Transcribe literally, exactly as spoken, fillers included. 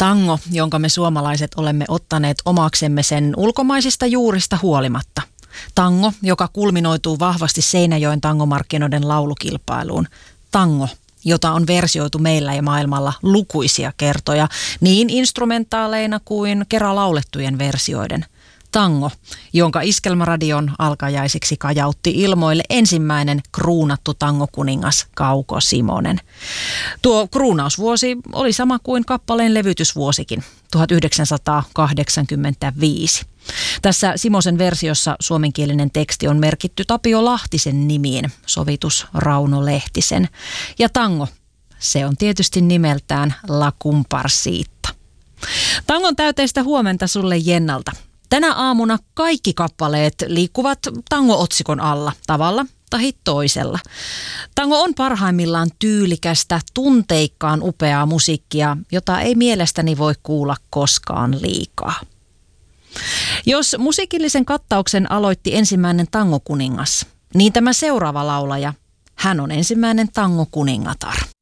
Tango, jonka me suomalaiset olemme ottaneet omaksemme sen ulkomaisista juurista huolimatta. Tango, joka kulminoituu vahvasti Seinäjoen tangomarkkinoiden laulukilpailuun. Tango, jota on versioitu meillä ja maailmalla lukuisia kertoja, niin instrumentaaleina kuin kerran laulettujen versioiden. Tango, jonka Iskelmäradion alkajaisiksi kajautti ilmoille ensimmäinen kruunattu tangokuningas Kauko Simonen. Tuo kruunausvuosi oli sama kuin kappaleen levytysvuosikin, tuhatyhdeksänsataakahdeksankymmentäviisi. Tässä Simosen versiossa suomenkielinen teksti on merkitty Tapio Lahtisen nimiin, sovitus Rauno Lehtisen. Ja tango, se on tietysti nimeltään La Comparsita. Tangon täyteistä huomenta sulle Jennalta. Tänä aamuna kaikki kappaleet liikkuvat tango-otsikon alla tavalla tai toisella. Tango on parhaimmillaan tyylikästä, tunteikkaan upeaa musiikkia, jota ei mielestäni voi kuulla koskaan liikaa. Jos musiikillisen kattauksen aloitti ensimmäinen tangokuningas, niin tämä seuraava laulaja, hän on ensimmäinen tangokuningatar.